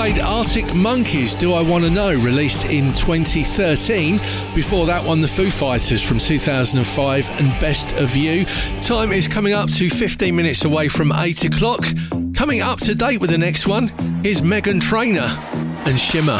played Arctic Monkeys, Do I Want to Know, released in 2013. Before that one, the Foo Fighters from 2005 and Best of You. Time is coming up to 15 minutes away from 8 o'clock. Coming up to date with the next one is Meghan Trainor and Shimmer.